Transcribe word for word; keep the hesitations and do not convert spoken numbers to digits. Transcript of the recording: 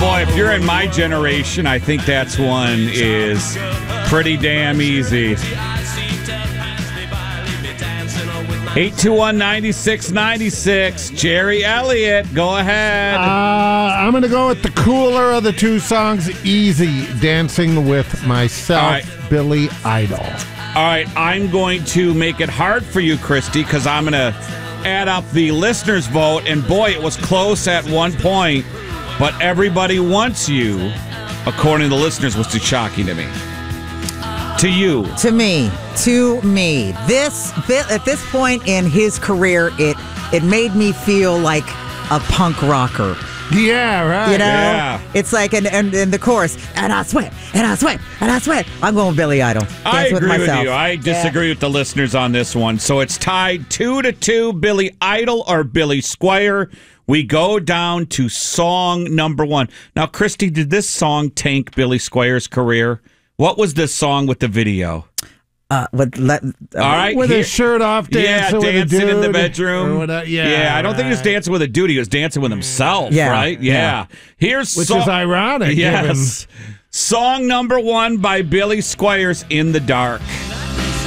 boy, if you're in my generation, I think that's one is pretty damn easy. eight two one, nine six nine six. Jerry Elliott, go ahead. Uh, I'm going to go with the cooler of the two songs, Easy, Dancing with Myself, right. Billy Idol. All right, I'm going to make it hard for you, Christy, because I'm going to add up the listeners' vote, and boy, it was close at one point, but Everybody Wants You, according to the listeners, was too shocking to me. To you. To me. To me. This, this at this point in his career, it it made me feel like a punk rocker. Yeah, right. You know? Yeah. It's like, and, and, and the chorus, and I sweat, and I sweat, and I sweat. I'm going with Billy Idol. Dance I agree with, myself. with you. I disagree yeah. with the listeners on this one. So it's tied two to two, Billy Idol or Billy Squier. We go down to song number one. Now, Christy, did this song tank Billy Squier's career? What was this song with the video? Uh, with, let, uh, All right, with here, his shirt off, dancing, yeah, dancing with a dude, in the bedroom. Whatever, yeah, yeah. I don't right. think he was dancing with a dude. He was dancing with himself. Yeah, right. Yeah. yeah. Here's which so- is ironic. Yes. Given. Song number one by Billy Squier's, In the Dark.